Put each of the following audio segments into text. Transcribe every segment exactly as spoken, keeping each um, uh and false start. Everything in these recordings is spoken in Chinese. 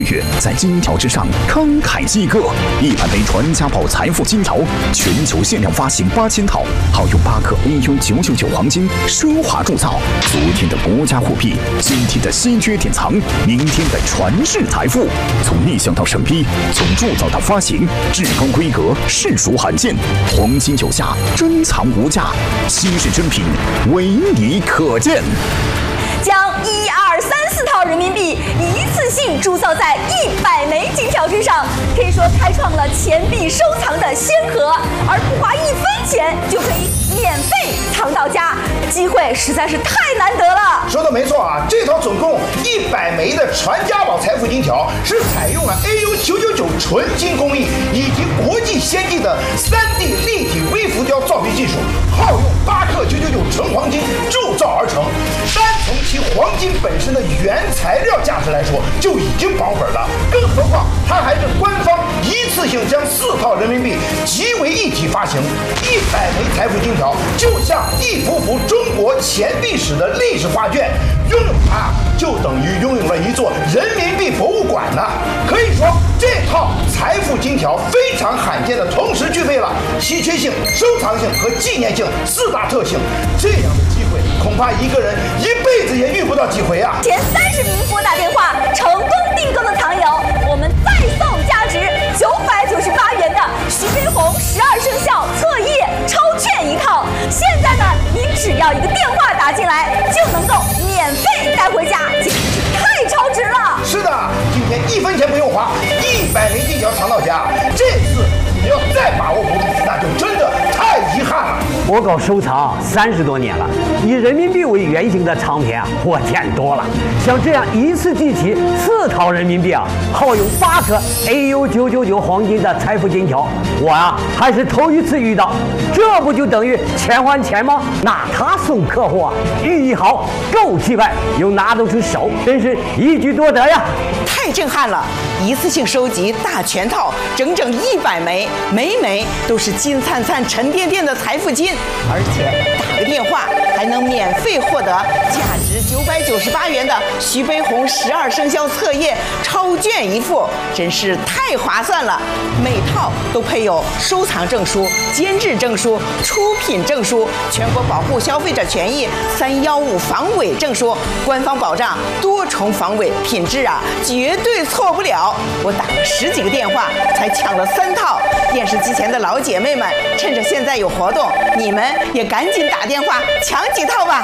月在金条之上慷慨激歌，一百枚传家宝财富金条，全球限量发行八千套，好用八克 A U 九九九黄金，奢华铸造。昨天的国家货币，今天的稀缺典藏，明天的传世财富。从立项到审批，从铸造到发行，至高规格，实属罕见。黄金有价，珍藏无价，稀世珍品，唯你可见。 将一二三四套人民币一次性铸造在一百枚金条之上，可以说开创了钱币收藏的先河，而不花一分钱就可以免费藏到家，机会实在是太难得了。 说的没错啊，这套总共一百枚的传家宝财富金条是采用了 A U 九九九纯金工艺以及国际先进的 三 D 立体微浮雕造币技术，耗用八克九九九纯黄金铸造而成。单从其黄金本身的原材料价值来说，就已经保本了，更何况它还是官方一次性将四套人民币集为一体发行。一百枚财富金条就像一幅幅中国钱币史的历史画卷，拥有它就等于拥有了一座人民币博物馆呢。可以说，这套财富金条非常罕见的同时具备了稀缺性、收藏性和纪念性四大特性。这样的机会，恐怕一个人一辈子也遇不到几回啊！ 前三十名拨打电话成功订购的藏友，我们再送价值九百九十八元的徐悲鸿十二生肖册页超券一套。现在呢，您只要一个电话打进来，就能够免费带回家，简直是太超值了！ 是的，今天一分钱不用花，一百枚金条藏到家。这次你要再把握不住，那就真的太遗憾了。 我搞收藏三十多年了，以人民币为原型的唱片啊，我见多了。像这样一次集齐四套人民币啊，耗用八克 A U 九九九黄金的财富金条，我啊还是头一次遇到。这不就等于钱还钱吗？那他送客户啊，寓意好，够气派，又拿得出手，真是一举多得呀！ 太震撼了！一次性收集大全套，整整一百枚，枚枚都是金灿灿、沉甸甸的财富金，而且打个电话还能免费获得价值九百九十八元的徐悲鸿十二生肖册页超卷一副，真是太划算了！每套都配有收藏证书、监制证书、出品证书、全国保护消费者权益三一五防伪证书，官方保障多重防伪，品质啊绝对错不了。我打了十几个电话才抢了三套。电视机前的老姐妹们，趁着现在有活动，你们也赶紧打电话抢几套吧。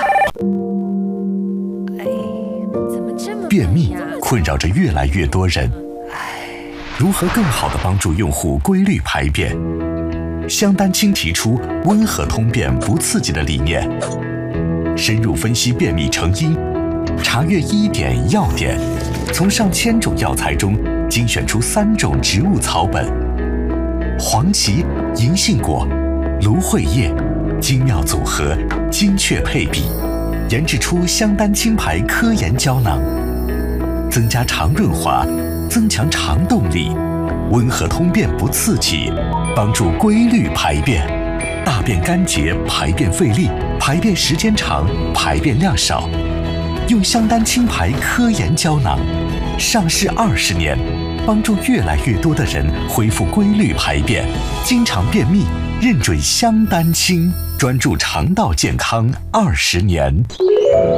便秘困扰着越来越多人，如何更好地帮助用户规律排便？香丹青提出温和通便不刺激的理念，深入分析便秘成因，查阅医典药典，从上千种药材中精选出三种植物草本：黄芪、银杏果、芦荟叶，精妙组合，精确配比，研制出香丹青牌科研胶囊，增加肠润滑，增强肠动力，温和通便不刺激，帮助规律排便，大便干结，排便费力，排便时间长，排便量少。用香丹青牌科研胶囊，上市二十年，帮助越来越多的人恢复规律排便，经常便秘，认准香丹青，专注肠道健康二十年。